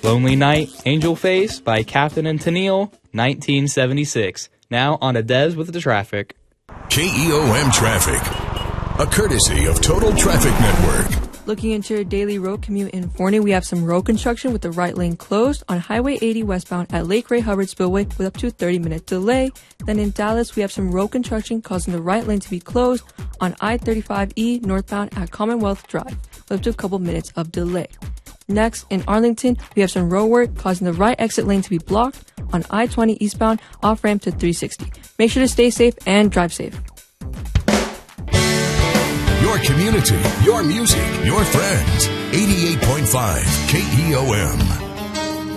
Lonely Night, Angel Face by Captain and Tennille, 1976. Now on to Des with the traffic. KEOM Traffic, a courtesy of Total Traffic Network. Looking into your daily road commute in Forney, we have some road construction with the right lane closed on Highway 80 westbound at Lake Ray Hubbard Spillway with up to a 30-minute delay. Then in Dallas, we have some road construction causing the right lane to be closed on I-35E northbound at Commonwealth Drive with up to a couple minutes of delay. Next, in Arlington, we have some road work causing the right exit lane to be blocked on I-20 eastbound off-ramp to 360. Make sure to stay safe and drive safe. Your community, your music, your friends. 88.5 KEOM.